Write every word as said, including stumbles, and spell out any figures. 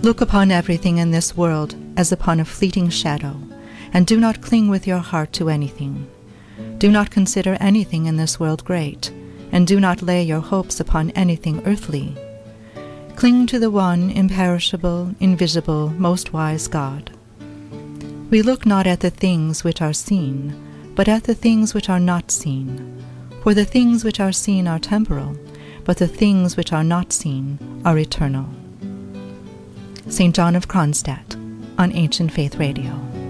Look upon everything in this world as upon a fleeting shadow, and do not cling with your heart to anything. Do not consider anything in this world great, and do not lay your hopes upon anything earthly. Cling to the one imperishable, invisible, most wise God. We look not at the things which are seen, but at the things which are not seen. For the things which are seen are temporal, but the things which are not seen are eternal. Saint John of Kronstadt on Ancient Faith Radio.